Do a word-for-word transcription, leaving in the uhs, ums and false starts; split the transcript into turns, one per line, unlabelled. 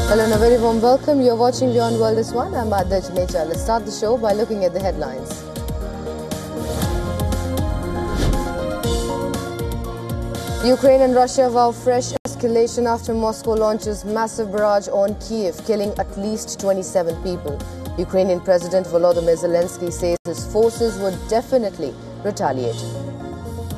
Hello and a very warm welcome. You're watching Beyond World is One. I'm Adya Janeja. Let's start the show by looking at the headlines. Ukraine and Russia vow fresh escalation after Moscow launches massive barrage on Kiev, killing at least twenty-seven people. Ukrainian President Volodymyr Zelensky says his forces would definitely retaliate.